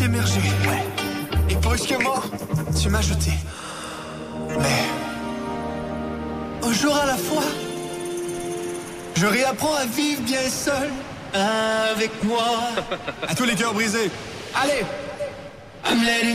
émerger. Et brusquement, tu m'as jeté. Mais, un jour à la fois, je réapprends à vivre bien seul avec moi. À tous les cœurs brisés. Allez, I'm letting